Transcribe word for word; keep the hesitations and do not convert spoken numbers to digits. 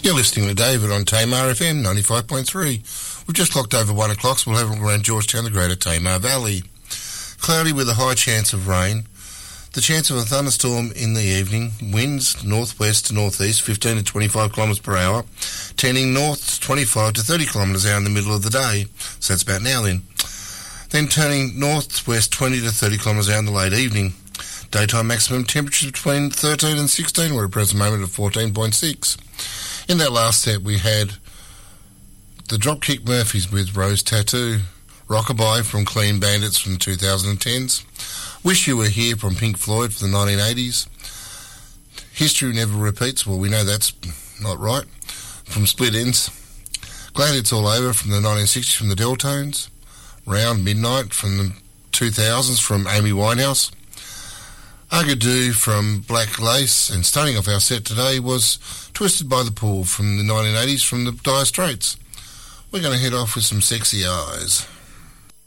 You're listening to David on Tamar F M ninety-five point three. We've just clocked over one o'clock, so we'll have a look around Georgetown, the Greater Tamar Valley. Cloudy with a high chance of rain. The chance of a thunderstorm in the evening. Winds northwest to northeast, fifteen to twenty-five kilometres per hour. Tending north, twenty-five to thirty kilometres an hour in the middle of the day. So that's about now then. Then turning northwest, twenty to thirty kilometres an hour in the late evening. Daytime maximum temperature between thirteen and sixteen. We're at present moment at fourteen point six. In that last set, we had the Dropkick Murphys with Rose Tattoo, Rockabye from Clean Bandits from the two thousand tens, Wish You Were Here from Pink Floyd from the nineteen eighties, History Never Repeats, well, we know that's not right, from Split Ends, Glad It's All Over from the nineteen sixties from the Deltones, Round Midnight from the two thousands from Amy Winehouse, Agadoo from Black Lace, and starting off our set today was Twisted by the Pool from the nineteen eighties from the Dire Straits. We're going to head off with some Sexy Eyes.